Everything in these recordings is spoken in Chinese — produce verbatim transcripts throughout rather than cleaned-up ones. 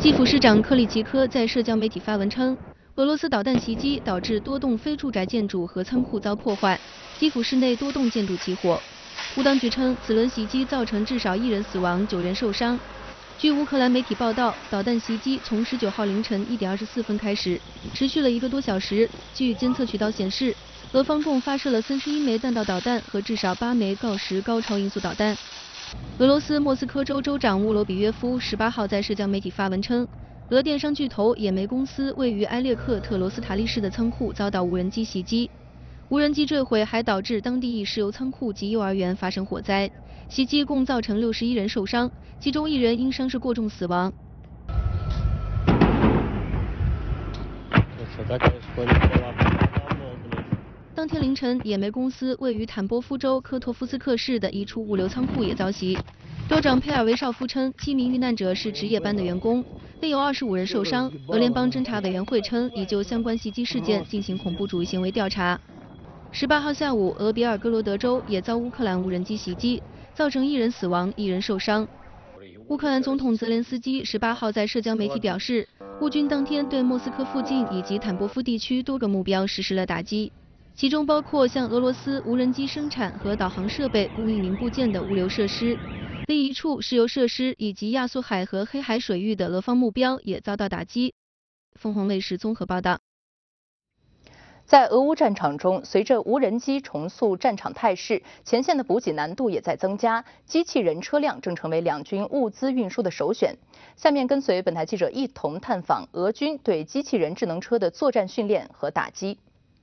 基辅市长克里奇科在社交媒体发文称，俄罗斯导弹袭击导致多栋非住宅建筑和仓库遭破坏，基辅市内多栋建筑起火。乌当局称，此轮袭击造成至少一人死亡，九人受伤。据乌克兰媒体报道，导弹袭击从十九号凌晨一点二十四分开始，持续了一个多小时。据监测渠道显示，俄方共发射了三十一枚弹道导弹和至少八枚锆石高超音速导弹。俄罗斯莫斯科州州长乌罗比约夫十八号在社交媒体发文称，俄电商巨头野莓公司位于埃列克特罗斯塔利市的仓库遭到无人机袭击，无人机坠毁还导致当地一石油仓库及幼儿园发生火灾。袭击共造成六十一人受伤，其中一人因伤势过重死亡。当天凌晨，野莓公司位于坦波夫州科托夫斯克市的一处物流仓库也遭袭。州长佩尔维绍夫称，七名遇难者是值夜班的员工，另有二十五人受伤。俄联邦侦查委员会称，已就相关袭击事件进行恐怖主义行为调查。十八号下午，俄比尔哥罗德州也遭乌克兰无人机袭击，造成一人死亡，一人受伤。乌克兰总统泽连斯基十八号在社交媒体表示，乌军当天对莫斯科附近以及坦波夫地区多个目标实施了打击，其中包括向俄罗斯无人机生产和导航设备供应零部件的物流设施。另一处石油设施以及亚速海和黑海水域的俄方目标也遭到打击。凤凰卫视综合报道。 在俄乌战场中，随着无人机重塑战场态势，前线的补给难度也在增加，机器人车辆正成为两军物资运输的首选。下面跟随本台记者一同探访俄军对机器人智能车的作战训练和打击。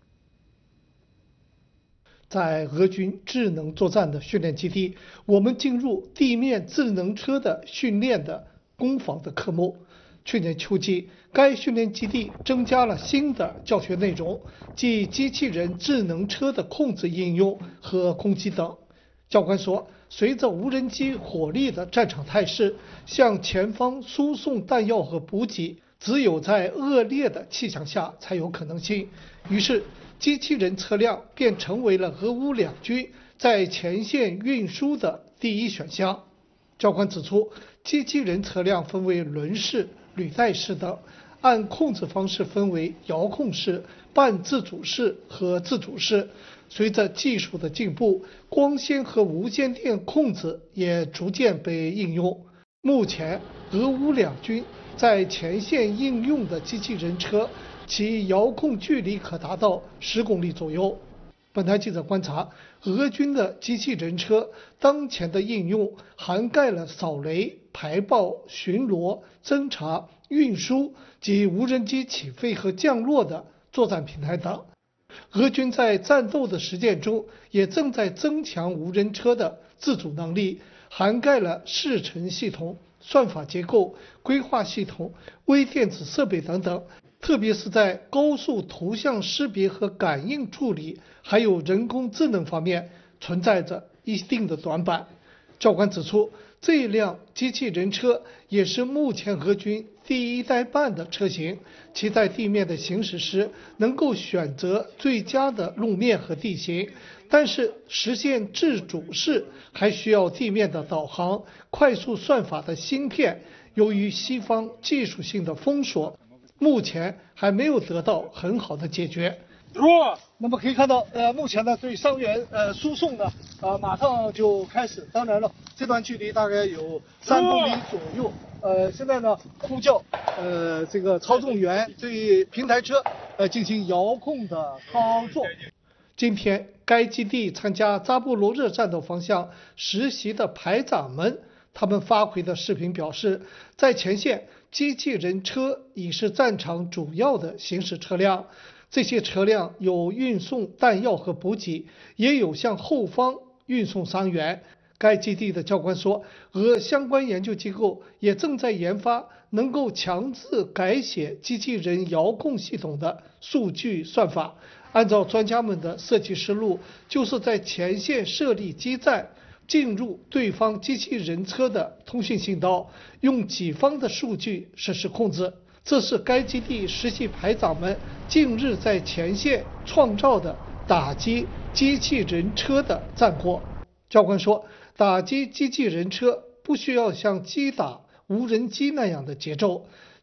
在俄军智能作战的训练基地，我们进入地面智能车的训练的攻防的科目。去年秋季，该训练基地增加了新的教学内容，即机器人智能车的控制应用和攻击等。教官说，随着无人机火力的战场态势，向前方输送弹药和补给，只有在恶劣的气象下才有可能性。于是，机器人车辆便成为了俄乌两军在前线运输的第一选项。教官指出，机器人车辆分为轮式、履带式等，按控制方式分为遥控式、半自主式和自主式。随着技术的进步，光纤和无线电控制也逐渐被应用。目前，俄乌两军在前线应用的机器人车，其遥控距离可达到十公里左右。本台记者观察，俄军的机器人车当前的应用涵盖了扫雷、排爆、巡逻、侦察、运输及无人机起飞和降落的作战平台等。俄军在战斗的实践中，也正在增强无人车的自主能力，涵盖了视程系统、算法结构、规划系统、微电子设备等等。特别是在高速图像识别和感应处理，还有人工智能方面存在着一定的短板。教官指出，这辆机器人车也是目前俄军第一代半的车型，其在地面的行驶时能够选择最佳的路面和地形，但是实现自主式还需要地面的导航、快速算法的芯片，由于西方技术性的封锁，目前还没有得到很好的解决。那么可以看到，呃，目前呢对伤员呃输送呢，呃马上就开始。当然了，这段距离大概有三公里左右。呃，现在呢呼叫呃这个操纵员对平台车呃进行遥控的操作。今天，该基地参加扎波罗热战斗方向实习的排长们，他们发回的视频表示，在前线，机器人车已是战场主要的行驶车辆。这些车辆有运送弹药和补给，也有向后方运送伤员。该基地的教官说，俄相关研究机构也正在研发能够强制改写机器人遥控系统的数据算法。按照专家们的设计思路，就是在前线设立基站，进入对方机器人车的通讯信道，用己方的数据实施控制。这是该基地实习排长们近日在前线创造的打击机器人车的战果。教官说，打击机器人车不需要像击打无人机那样的节奏，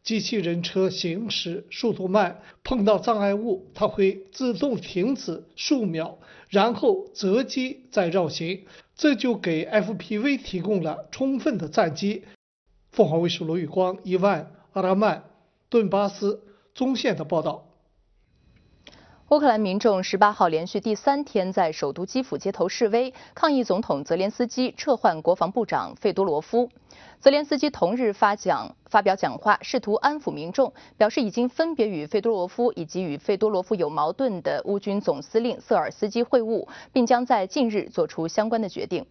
机器人车行驶速度慢，碰到障碍物，它会自动停止数秒，然后择机再绕行，这就给 F P V 提供了充分的战机。凤凰卫视罗宇光、伊万、阿拉曼、顿巴斯、中线的报道。 乌克兰民众十八号连续第三天在首都基辅街头示威，抗议总统泽连斯基撤换国防部长费多罗夫。泽连斯基同日发讲发表讲话，试图安抚民众，表示已经分别与费多罗夫以及与费多罗夫有矛盾的乌军总司令瑟尔斯基会晤，并将在近日做出相关的决定。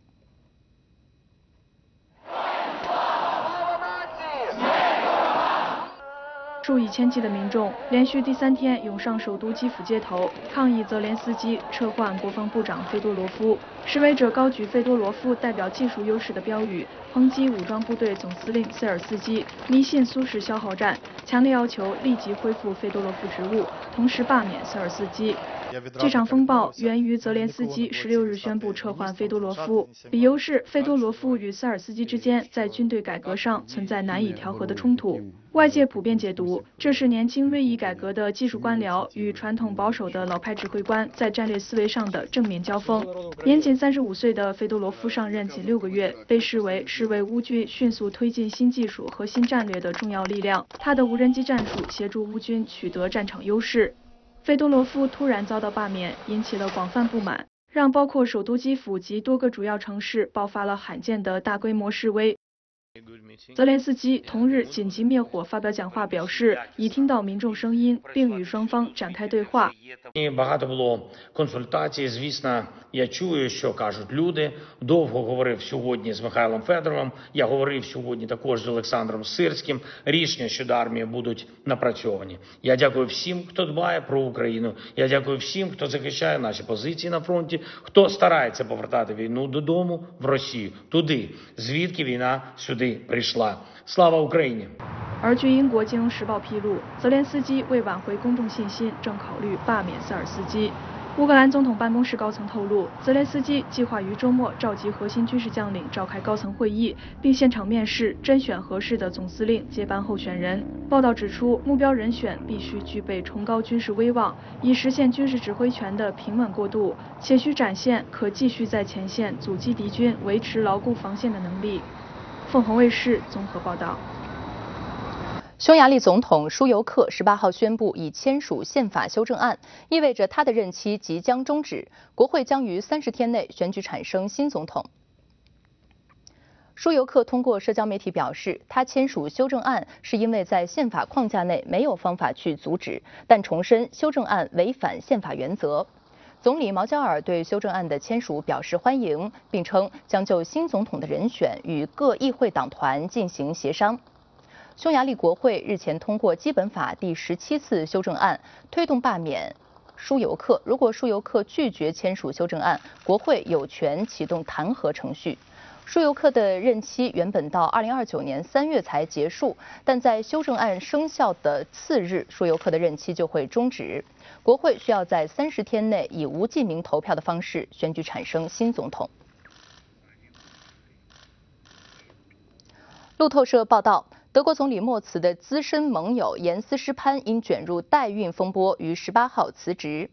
数以千计的民众连续第三天涌上首都基辅街头，抗议泽连斯基撤换国防部长费多罗夫。示威者高举费多罗夫代表技术优势的标语，抨击武装部队总司令塞尔斯基迷信苏式消耗战，强烈要求立即恢复费多罗夫职务，同时罢免塞尔斯基。这场风暴源于泽连斯基十六日宣布撤换费多罗夫，理由是费多罗夫与塞尔斯基之间在军队改革上存在难以调和的冲突。外界普遍解读，这是年轻锐意改革的技术官僚与传统保守的老派指挥官在战略思维上的正面交锋。年仅三十五岁的费多罗夫上任仅六个月，被视为是为乌军迅速推进新技术和新战略的重要力量。他的无人机战术协助乌军取得战场优势。费多罗夫突然遭到罢免，引起了广泛不满，让包括首都基辅及多个主要城市爆发了罕见的大规模示威。泽连斯基同日紧急灭火发表讲话，表示已听到民众声音，并与双方展开对话。 Багато було консультацій, звісно, я чую, що кажуть люди. Довго говорив сьогодні з Михайлом Федоровим, я говорив сьогодні також з Олександром Сирським. Рішення щодо армії будуть напрацьовані. Я дякую всім, хто дбає про Україну. Я дякую всім, хто захищає наші позиції на фронті, хто старається повертати війну додому, в Росію, туди, звідки війна сюди прийшла. Слава Україні! 而据英国《金融时报》披露，泽连斯基为挽回公众信心，正考虑罢免塞尔斯基。乌克兰总统办公室高层透露，泽连斯基计划于周末召集核心军事将领召开高层会议，并现场面试甄选合适的总司令接班候选人。报道指出，目标人选必须具备崇高军事威望，以实现军事指挥权的平稳过渡，且需展现可继续在前线阻击敌军、维持牢固防线的能力。凤凰卫视综合报道。 匈牙利总统舒尤克十八号宣布已签署宪法修正案，意味着他的任期即将终止，国会将于三十天内选举产生新总统。舒尤克通过社交媒体表示，他签署修正案是因为在宪法框架内没有方法去阻止，但重申修正案违反宪法原则。总理毛焦尔对修正案的签署表示欢迎，并称将就新总统的人选与各议会党团进行协商。匈牙利国会日前通过基本法第十七次修正案，推动罢免舒尤克。如果舒尤克拒绝签署修正案，国会有权启动弹劾程序。舒尤克的任期原本到二零二九年三月才结束，但在修正案生效的次日，舒尤克的任期就会终止。国会需要在三十天内以无记名投票的方式选举产生新总统。路透社报道，德国总理默茨的资深盟友严斯·施潘因卷入代孕风波，于十八号辞职。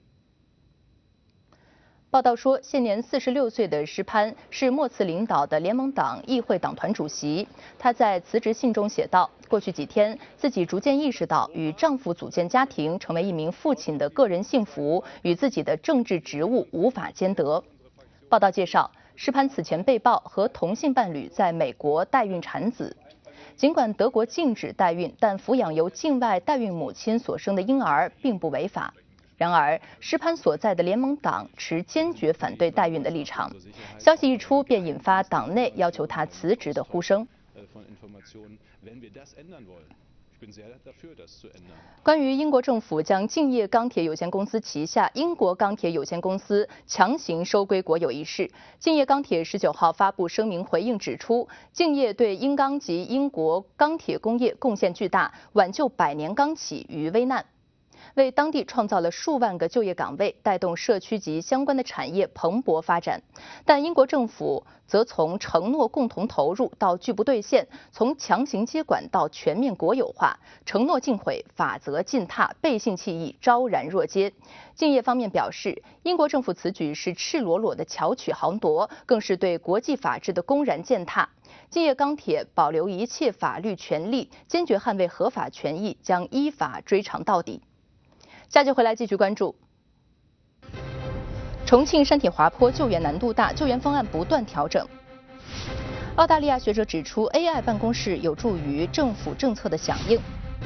报道说，现年四十六岁的施潘是默茨领导的联盟党议会党团主席。他在辞职信中写道：“过去几天，自己逐渐意识到，与丈夫组建家庭、成为一名父亲的个人幸福，与自己的政治职务无法兼得。”报道介绍，施潘此前被曝和同性伴侣在美国代孕产子。尽管德国禁止代孕，但抚养由境外代孕母亲所生的婴儿并不违法。然而，施潘所在的联盟党持坚决反对代孕的立场。消息一出，便引发党内要求他辞职的呼声。关于英国政府将敬业钢铁有限公司旗下英国钢铁有限公司强行收归国有一事，敬业钢铁十九号发布声明回应，指出敬业对英钢及英国钢铁工业贡献巨大，挽救百年钢企于危难。 为当地创造了数万个就业岗位，带动社区及相关的产业蓬勃发展。但英国政府则从承诺共同投入到拒不兑现，从强行接管到全面国有化，承诺尽毁，法则践踏，背信弃义，昭然若揭。敬业方面表示，英国政府此举是赤裸裸的巧取豪夺，更是对国际法治的公然践踏。敬业钢铁保留一切法律权利，坚决捍卫合法权益，将依法追偿到底。下集回来继续关注。重庆山体滑坡救援难度大，救援方案不断调整。澳大利亚学者指出 ，A I 办公室有助于政府政策的响应。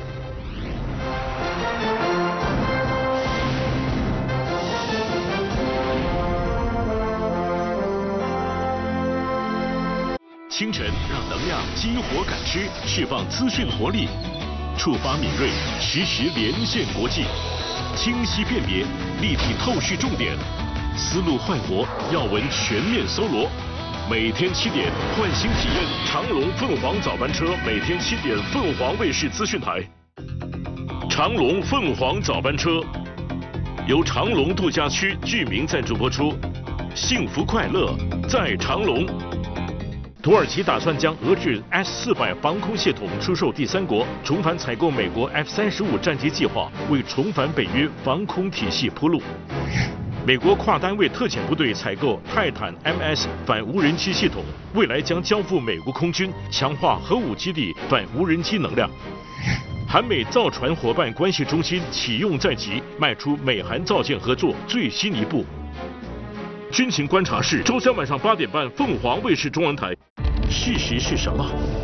清晨让能量激活感知，释放资讯活力，触发敏锐，实时连线国际，清晰辨别，立体透视重点，思路快活，要闻全面搜罗。每天七点，换新体验长隆凤凰早班车，每天七点，凤凰卫视资讯台。长隆凤凰早班车由长隆度假区居民赞助播出，幸福快乐在长隆。土耳其打算将俄制 S 四百防空系统出售第三国，重返采购美国 F 三十五战机计划，为重返北约防空体系铺路。美国跨单位特遣部队采购泰坦 M S 反无人机系统，未来将交付美国空军，强化核武基地反无人机能量。韩美造船伙伴关系中心启用在即，迈出美韩造舰合作最新一步。军情观察室，周三晚上八点半，凤凰卫视中文台。事实是什么？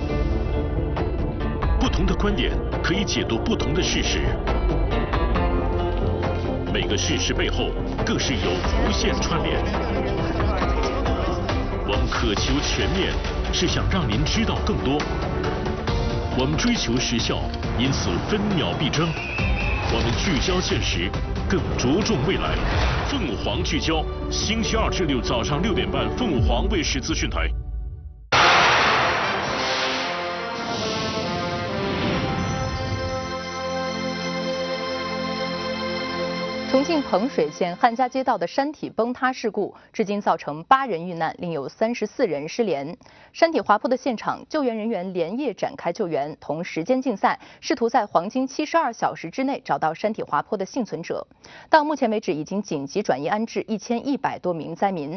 不同的观点可以解读不同的事实，每个事实背后更是有无限串联。我们渴求全面，是想让您知道更多。我们追求时效，因此分秒必争。我们聚焦现实，更着重未来。凤凰聚焦，星期二至六早上六点半，凤凰卫视资讯台。 重庆彭水县汉家街道的山体崩塌事故，至今造成八人遇难，另有三十四人失联。山体滑坡的现场，救援人员连夜展开救援，同时间竞赛，试图在黄金七十二小时之内找到山体滑坡的幸存者。到目前为止，已经紧急转移安置一千一百多名灾民。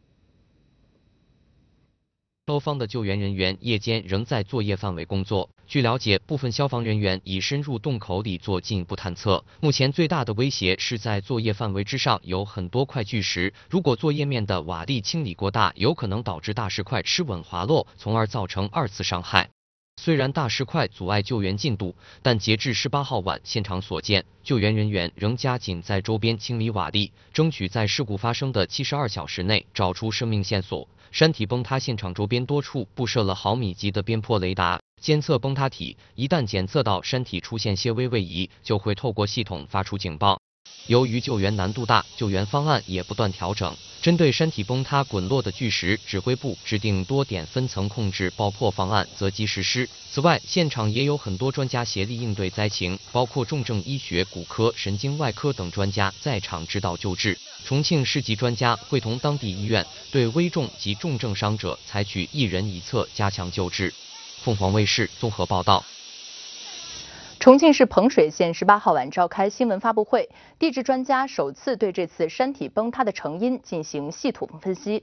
多方的救援人员夜间仍在作业范围工作。据了解，部分消防人员已深入洞口里做进一步探测。目前最大的威胁是在作业范围之上有很多块巨石，如果作业面的瓦砾清理过大，有可能导致大石块失稳滑落，从而造成二次伤害。虽然大石块阻碍救援进度，但截至十八号晚现场所见，救援人员仍加紧在周边清理瓦砾，争取在事故发生的七十二小时内找出生命线索。山体崩塌现场周边多处布设了毫米级的边坡雷达，监测崩塌体，一旦检测到山体出现些微位移，就会透过系统发出警报。由于救援难度大，救援方案也不断调整。针对山体崩塌滚落的巨石，指挥部制定多点分层控制爆破方案，择机实施。此外，现场也有很多专家协力应对灾情，包括重症医学、骨科、神经外科等专家在场指导救治。重庆市级专家会同当地医院对危重及重症伤者采取一人一侧加强救治。凤凰卫视综合报道。 重庆市彭水县十八号晚召开新闻发布会，地质专家首次对这次山体崩塌的成因进行系统分析。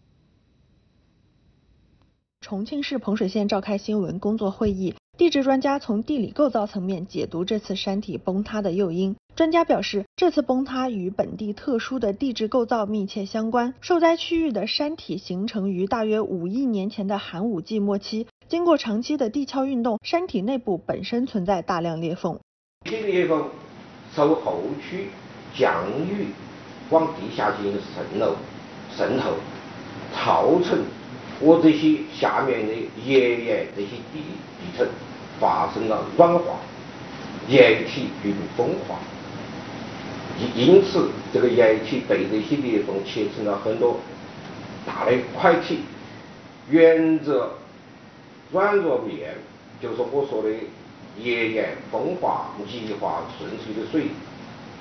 重庆市彭水县召开新闻工作会议，地质专家从地理构造层面解读这次山体崩塌的诱因。专家表示，这次崩塌与本地特殊的地质构造密切相关。受灾区域的山体形成于大约五亿年前的寒武纪末期。经过长期的地壳运动，山体内部本身存在大量裂缝。 这些裂缝受后区降雨往地下进行渗漏、渗透，造成我这些下面的岩岩这些地地层发生了软化，岩体并风化。因此，这个岩体被这些裂缝切成了很多大的块体，沿着软弱面，就是我说的岩岩风化、泥化顺水的水，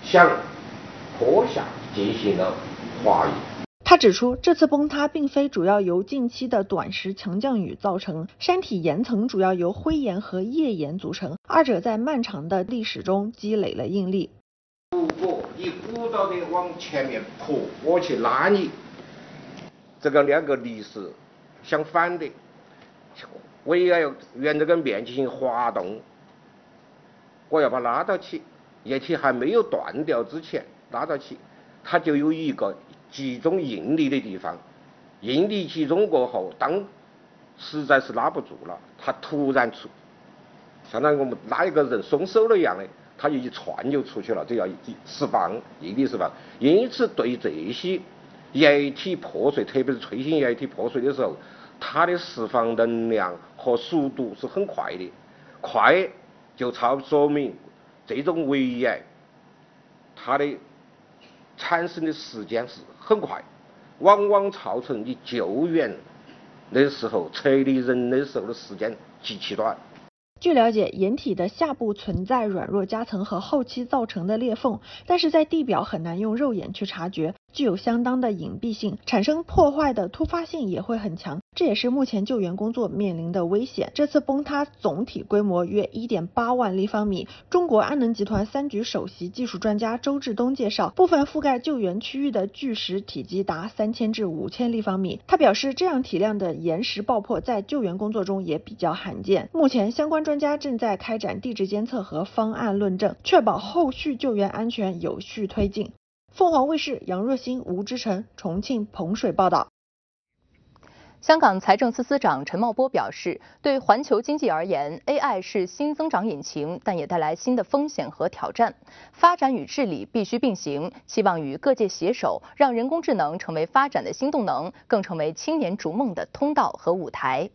向坡下进行了滑移。 他指出，这次崩塌并非主要由近期的短时强降雨造成，山体岩层主要由灰岩和页岩组成，二者在漫长的历史中积累了应力。 如果你鼓捣的往前面坡，我去拉你，这个两个力是相反的，我也要沿这个面进行滑动，我要把它拉到起，液体还没有断掉之前拉到起，它就有一个集中应力的地方，应力集中过后，当实在是拉不住了，它突然出，相当于我们拉一个人松手了一样的，它就一窜就出去了，这要释放应力释放。因此，对这些液体破碎，特别是脆性液体破碎的时候，它的释放能量和速度是很快的，快就超说明这种微岩它的产生的时间是很快，往往造成你救援的时候撤离人的时候的时间极其短。 据了解，岩体的下部存在软弱夹层和后期造成的裂缝，但是在地表很难用肉眼去察觉，具有相当的隐蔽性，产生破坏的突发性也会很强，这也是目前救援工作面临的危险。这次崩塌总体规模约 一点八万立方米。中国安能集团三局首席技术专家周志东介绍，部分覆盖救援区域的巨石体积达三千至五千立方米。他表示，这样体量的岩石爆破在救援工作中也比较罕见。目前相关专家正在开展地质监测和方案论证，确保后续救援安全有序推进。凤凰卫视杨若欣、吴之晨，重庆彭水报道。 香港财政司司长陈茂波表示，对环球经济而言 ，A I 是新增长引擎，但也带来新的风险和挑战。发展与治理必须并行，希望与各界携手，让人工智能成为发展的新动能，更成为青年逐梦的通道和舞台。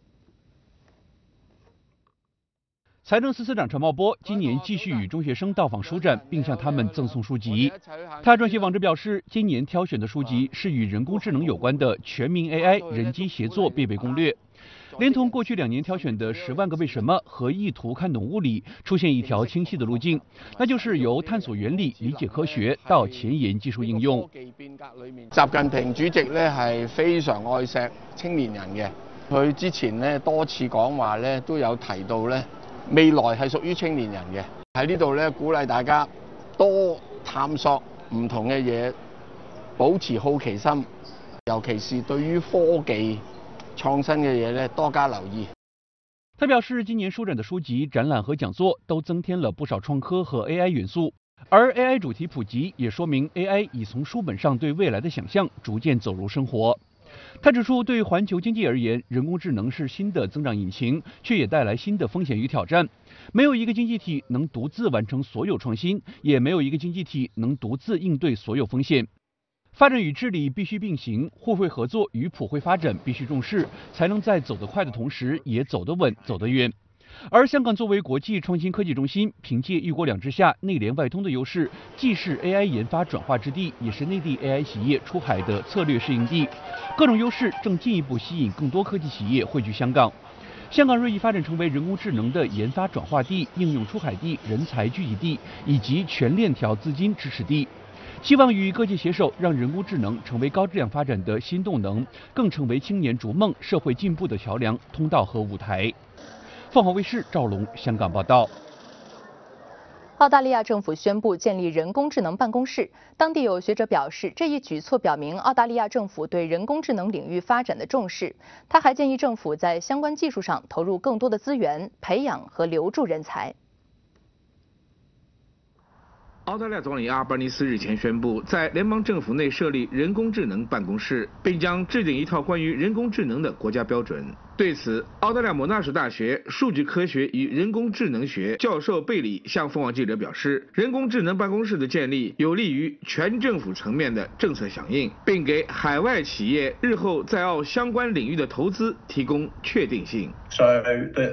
财政司司长陈茂波今年继续与中学生到访书展，并向他们赠送书籍。他撰写网志表示，今年挑选的书籍是与人工智能有关的《全民 A I 人机协作必备攻略》，连同过去两年挑选的《十万个为什么》和《意图看懂物理》，出现一条清晰的路径，那就是由探索原理、理解科學到前沿技術應用。 習近平主席咧係非常愛錫青年人嘅，佢之前咧多次講話咧都有提到咧。未來係屬於青年人嘅，喺呢度咧鼓勵大家多探索唔同嘅嘢，保持好奇心，尤其是對於科技創新嘅嘢咧多加留意。 他表示，今年书展的书籍、展览和讲座都增添了不少创科和 A I 元素，而 A I 主题普及也说明 A I 已从书本上对未来的想象逐渐走入生活。他指出，对环球经济而言，人工智能是新的增长引擎，却也带来新的风险与挑战。没有一个经济体能独自完成所有创新，也没有一个经济体能独自应对所有风险。发展与治理必须并行，互惠合作与普惠发展必须重视，才能在走得快的同时，也走得稳、走得远。而香港作为国际创新科技中心，凭借一国两制下内联外通的优势，既是 A I 研发转化之地，也是内地 A I 企业出海的策略适应地。各种优势正进一步吸引更多科技企业汇聚香港。香港锐意发展成为人工智能的研发转化地、应用出海地、人才聚集地以及全链条资金支持地。希望与各界携手，让人工智能成为高质量发展的新动能，更成为青年逐梦、社会进步的桥梁、通道和舞台。凤凰卫视赵龙香港报道。 澳大利亚政府宣布建立人工智能办公室，当地有学者表示，这一举措表明澳大利亚政府对人工智能领域发展的重视。他还建议政府在相关技术上投入更多的资源，培养和留住人才。 澳大利亚总理阿尔巴尼斯日前宣布，在联邦政府内设立人工智能办公室，并将制定一套关于人工智能的国家标准。对此，澳大利亚莫纳什大学数据科学与人工智能学教授贝里向凤凰记者表示，人工智能办公室的建立有利于全政府层面的政策响应，并给海外企业日后在澳相关领域的投资提供确定性。 So the